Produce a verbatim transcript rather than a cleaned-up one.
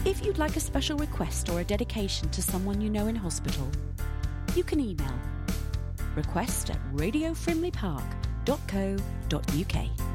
If you'd like a special request or a dedication to someone you know in hospital, you can email request at radio frimley park dot co dot uk.